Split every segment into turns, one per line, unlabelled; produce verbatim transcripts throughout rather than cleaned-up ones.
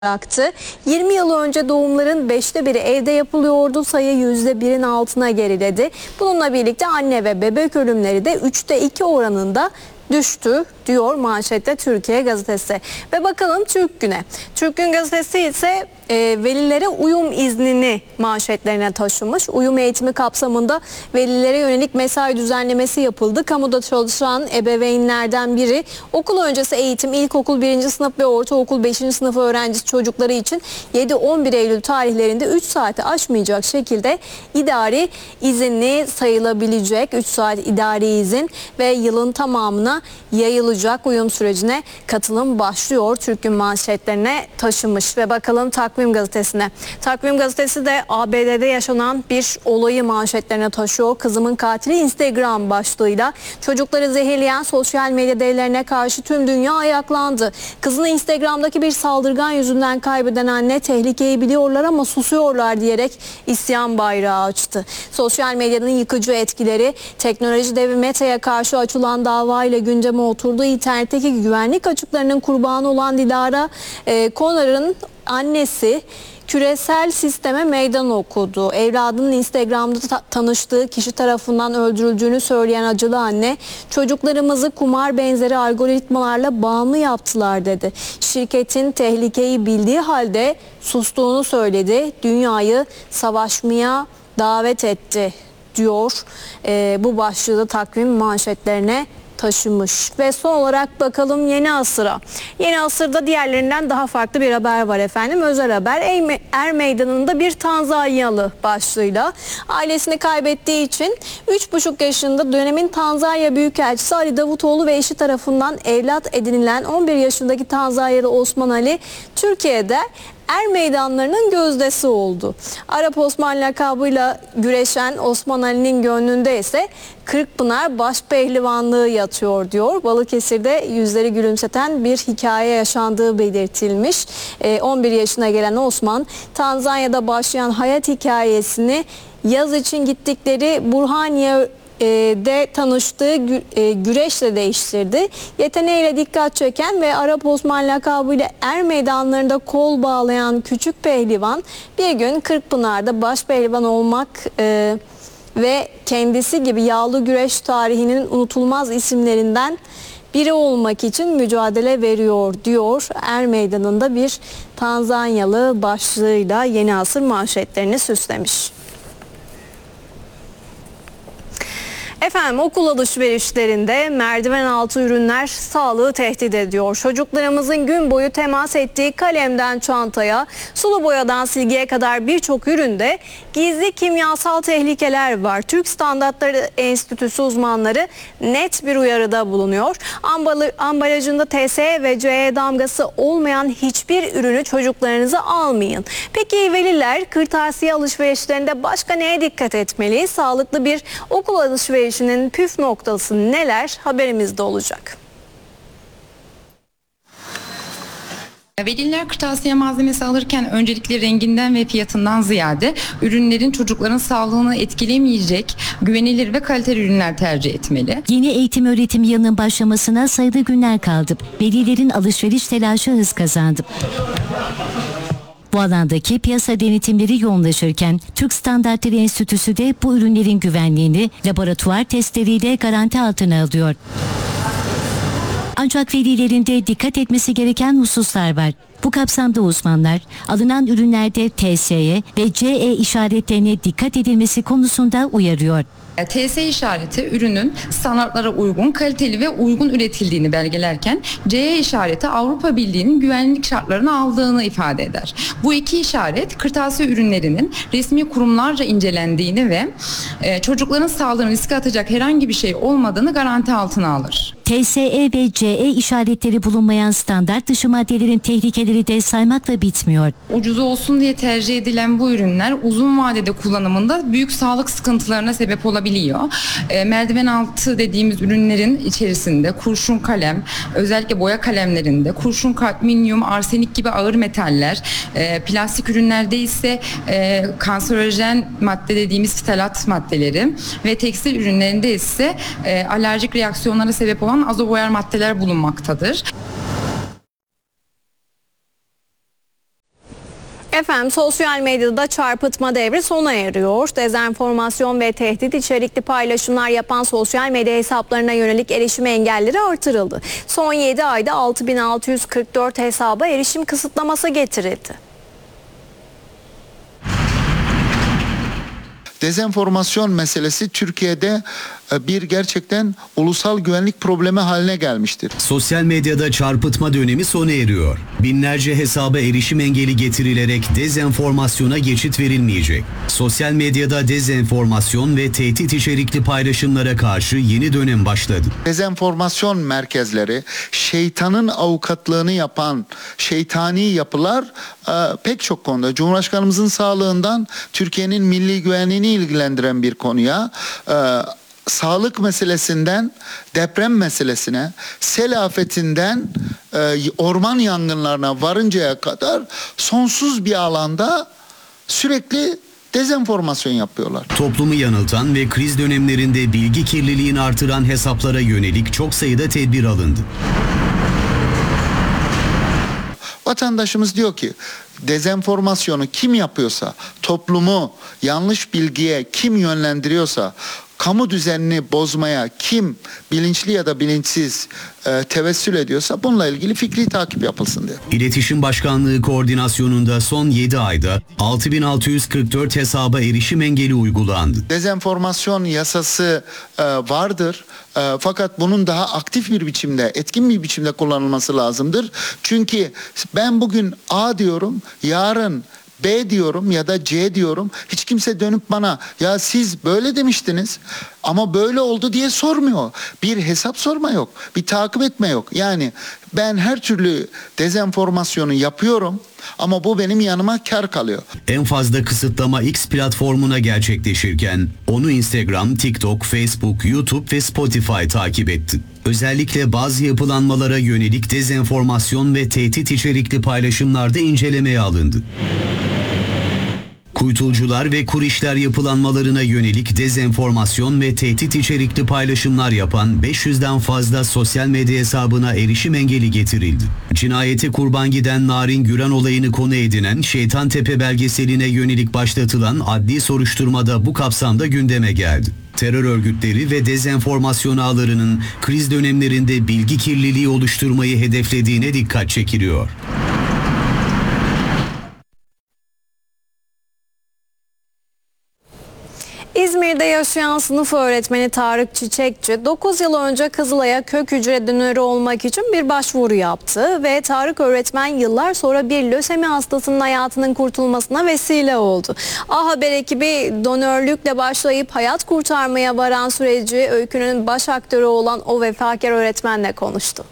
bıraktı. yirmi yıl önce doğumların beşte biri evde yapılıyordu. Sayı yüzde birin altına geriledi. Bununla birlikte anne ve bebek ölümleri de üçte iki oranında düştü diyor manşette Türkiye Gazetesi. Ve bakalım Türk Gün'e. Türk Gün Gazetesi ise e, velilere uyum iznini manşetlerine taşımış. Uyum eğitimi kapsamında velilere yönelik mesai düzenlemesi yapıldı. Kamuda çalışan ebeveynlerden biri okul öncesi eğitim ilkokul birinci sınıf ve ortaokul beşinci sınıf öğrencisi çocukları için yedi on bir Eylül tarihlerinde üç saati aşmayacak şekilde idari izinli sayılabilecek. üç saat idari izin ve yılın tamamına yayılacak uyum sürecine katılım başlıyor. Türk Gün manşetlerine taşımış ve bakalım Takvim Gazetesi'ne. Takvim Gazetesi de A B D'de yaşanan bir olayı manşetlerine taşıyor. Kızımın katili Instagram başlığıyla çocukları zehirleyen sosyal medya devlerine karşı tüm dünya ayaklandı. Kızını Instagram'daki bir saldırgan yüzünden kaybeden anne tehlikeyi biliyorlar ama susuyorlar diyerek isyan bayrağı açtı. Sosyal medyanın yıkıcı etkileri, teknoloji devi Meta'ya karşı açılan davayla gündeme oturdu. İnternetteki güvenlik açıklarının kurbanı olan Dilara e, Konar'ın annesi küresel sisteme meydan okudu. Evladının Instagram'da ta- tanıştığı kişi tarafından öldürüldüğünü söyleyen acılı anne, çocuklarımızı kumar benzeri algoritmalarla bağımlı yaptılar dedi. Şirketin tehlikeyi bildiği halde sustuğunu söyledi. Dünyayı savaşmaya davet etti diyor. E, bu başlığı da Takvim manşetlerine taşımış. Ve son olarak bakalım Yeni Asır'a. Yeni Asır'da diğerlerinden daha farklı bir haber var efendim. Özel haber Er Meydanı'nda bir Tanzanyalı başlığıyla ailesini kaybettiği için üç buçuk yaşında dönemin Tanzanya Büyükelçisi Ali Davutoğlu ve eşi tarafından evlat edinilen on bir yaşındaki Tanzanyalı Osman Ali Türkiye'de Er meydanlarının gözdesi oldu. Arap Osman lakabıyla güreşen Osman Ali'nin gönlünde ise Kırkpınar başpehlivanlığı yatıyor diyor. Balıkesir'de yüzleri gülümseten bir hikaye yaşandığı belirtilmiş. on bir yaşına gelen Osman, Tanzanya'da başlayan hayat hikayesini yaz için gittikleri Burhaniye de tanıştığı güreşle değiştirdi. Yeteneğiyle dikkat çeken ve Arap Osman lakabıyla er meydanlarında kol bağlayan küçük pehlivan bir gün Kırkpınar'da baş pehlivan olmak e, ve kendisi gibi yağlı güreş tarihinin unutulmaz isimlerinden biri olmak için mücadele veriyor diyor. Er Meydanı'nda bir Tanzanyalı başlığıyla Yeni Asır manşetlerini süslemiş. Efendim okul alışverişlerinde merdiven altı ürünler sağlığı tehdit ediyor. Çocuklarımızın gün boyu temas ettiği kalemden çantaya, sulu boyadan silgiye kadar birçok üründe gizli kimyasal tehlikeler var. Türk Standartları Enstitüsü uzmanları net bir uyarıda bulunuyor. Ambalı, ambalajında T S E ve C E damgası olmayan hiçbir ürünü çocuklarınıza almayın. Peki veliler kırtasiye alışverişlerinde başka neye dikkat etmeli? Sağlıklı bir okul alışverişi püf noktası neler? Haberimizde olacak.
Veliler kırtasiye malzemesi alırken öncelikle renginden ve fiyatından ziyade ürünlerin çocukların sağlığını etkilemeyecek güvenilir ve kaliteli ürünler tercih etmeli.
Yeni eğitim öğretim yılının başlamasına sayılı günler kaldı. Velilerin alışveriş telaşı hız kazandı. Bu alandaki piyasa denetimleri yoğunlaşırken Türk Standartları Enstitüsü de bu ürünlerin güvenliğini laboratuvar testleriyle garanti altına alıyor. Ancak velilerin de dikkat etmesi gereken hususlar var. Bu kapsamda uzmanlar alınan ürünlerde T S E ve C E işaretlerine dikkat edilmesi konusunda uyarıyor.
T S E işareti ürünün standartlara uygun, kaliteli ve uygun üretildiğini belgelerken C E işareti Avrupa Birliği'nin güvenlik şartlarını aldığını ifade eder. Bu iki işaret kırtasiye ürünlerinin resmi kurumlarca incelendiğini ve çocukların sağlığını riske atacak herhangi bir şey olmadığını garanti altına alır.
T S E ve C E işaretleri bulunmayan standart dışı maddelerin tehlikeleri de saymakla bitmiyor.
Ucuz olsun diye tercih edilen bu ürünler uzun vadede kullanımında büyük sağlık sıkıntılarına sebep olabiliyor. E, merdiven altı dediğimiz ürünlerin içerisinde kurşun kalem, özellikle boya kalemlerinde kurşun, kadmiyum, arsenik gibi ağır metaller, e, plastik ürünlerde ise e, kanserojen madde dediğimiz ftalat maddeleri ve tekstil ürünlerinde ise e, alerjik reaksiyonlara sebep olan azoboyar maddeler bulunmaktadır.
Efendim sosyal medyada çarpıtma devri sona eriyor. Dezenformasyon ve tehdit içerikli paylaşımlar yapan sosyal medya hesaplarına yönelik erişim engelleri artırıldı. Son yedi ayda altı bin altı yüz kırk dört hesaba erişim kısıtlaması getirildi.
Dezenformasyon meselesi Türkiye'de bir gerçekten ulusal güvenlik problemi haline gelmiştir.
Sosyal medyada çarpıtma dönemi sona eriyor. Binlerce hesaba erişim engeli getirilerek dezenformasyona geçit verilmeyecek. Sosyal medyada dezenformasyon ve tehdit içerikli paylaşımlara karşı yeni dönem başladı.
Dezenformasyon merkezleri, şeytanın avukatlığını yapan şeytani yapılar e, pek çok konuda, Cumhurbaşkanımızın sağlığından Türkiye'nin milli güvenliğini ilgilendiren bir konuya, e, sağlık meselesinden deprem meselesine, sel afetinden e, orman yangınlarına varıncaya kadar sonsuz bir alanda sürekli dezenformasyon yapıyorlar.
Toplumu yanıltan ve kriz dönemlerinde bilgi kirliliğini artıran hesaplara yönelik çok sayıda tedbir alındı.
Vatandaşımız diyor ki dezenformasyonu kim yapıyorsa, toplumu yanlış bilgiye kim yönlendiriyorsa, kamu düzenini bozmaya kim bilinçli ya da bilinçsiz e, tevessül ediyorsa bununla ilgili fikri takip yapılsın diye.
İletişim Başkanlığı koordinasyonunda son yedi ayda altı bin altı yüz kırk dört hesaba erişim engeli uygulandı.
Dezenformasyon yasası e, vardır. E, fakat bunun daha aktif bir biçimde, etkin bir biçimde kullanılması lazımdır. Çünkü ben bugün A diyorum, yarın B diyorum ya da C diyorum. Hiç kimse dönüp bana ya siz böyle demiştiniz ama böyle oldu diye sormuyor. Bir hesap sorma yok, bir takip etme yok. Yani ben her türlü dezenformasyonu yapıyorum ama bu benim yanıma kar kalıyor.
En fazla kısıtlama X platformuna gerçekleşirken onu Instagram, TikTok, Facebook, YouTube ve Spotify takip etti. Özellikle bazı yapılanmalara yönelik dezenformasyon ve tehdit içerikli paylaşımlarda incelemeye alındı. Kuytulcular ve kur işler yapılanmalarına yönelik dezenformasyon ve tehdit içerikli paylaşımlar yapan beş yüzden fazla sosyal medya hesabına erişim engeli getirildi. Cinayete kurban giden Narin Güran olayını konu edinen Şeytantepe belgeseline yönelik başlatılan adli soruşturmada bu kapsamda gündeme geldi. Terör örgütleri ve dezenformasyon ağlarının kriz dönemlerinde bilgi kirliliği oluşturmayı hedeflediğine dikkat çekiliyor.
İzmir'de yaşayan sınıf öğretmeni Tarık Çiçekçi dokuz yıl önce Kızılay'a kök hücre donörü olmak için bir başvuru yaptı ve Tarık öğretmen yıllar sonra bir lösemi hastasının hayatının kurtulmasına vesile oldu. A Haber ekibi donörlükle başlayıp hayat kurtarmaya varan süreci öykünün baş aktörü olan o vefakar öğretmenle konuştu.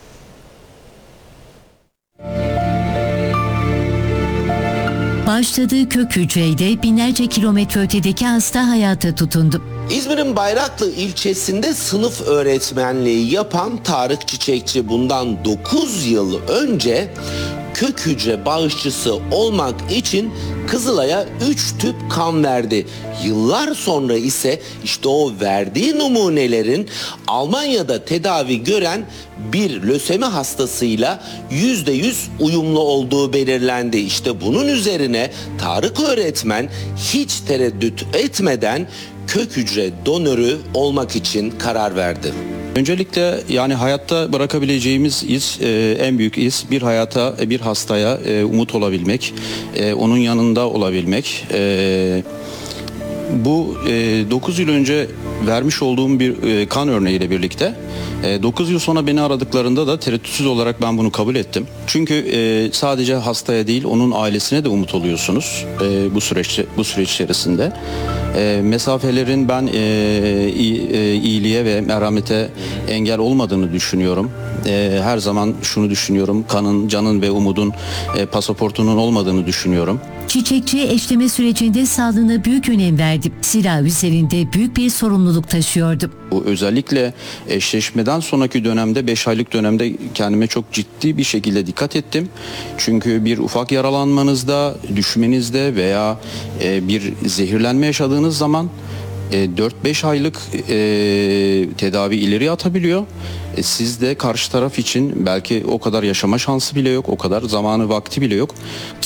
Başladığı kök hücreyle binlerce kilometre ötedeki hasta hayata tutundu.
İzmir'in Bayraklı ilçesinde sınıf öğretmenliği yapan Tarık Çiçekçi bundan dokuz yıl önce kök hücre bağışçısı olmak için Kızılay'a üç tüp kan verdi. Yıllar sonra ise işte o verdiği numunelerin Almanya'da tedavi gören bir lösemi hastasıyla yüzde yüz uyumlu olduğu belirlendi. İşte bunun üzerine Tarık öğretmen hiç tereddüt etmeden kök hücre donörü olmak için karar verdi.
Öncelikle yani hayatta bırakabileceğimiz iz, e, en büyük iz bir hayata, bir hastaya e, umut olabilmek, e, onun yanında olabilmek. E, bu e, dokuz yıl önce vermiş olduğum bir e, kan örneğiyle birlikte e, dokuz yıl sonra beni aradıklarında da tereddütsüz olarak ben bunu kabul ettim. Çünkü e, sadece hastaya değil onun ailesine de umut oluyorsunuz e, bu süreç bu süreç içerisinde. E, mesafelerin ben e, iyi, e, iyiliğe ve merhamete engel olmadığını düşünüyorum. E, her zaman şunu düşünüyorum, kanın, canın ve umudun e, pasaportunun olmadığını düşünüyorum.
Çiçekçi eşleme sürecinde sağlığına büyük önem verdi. Silah üzerinde büyük bir sorumluluk taşıyordu.
Bu özellikle eşleşmeden sonraki dönemde, beş aylık dönemde kendime çok ciddi bir şekilde dikkat ettim. Çünkü bir ufak yaralanmanızda, düşmenizde veya e, bir zehirlenme yaşadığınız zaman e, dört beş aylık e, tedavi ileri atabiliyor. E, siz de karşı taraf için belki o kadar yaşama şansı bile yok, o kadar zamanı vakti bile yok.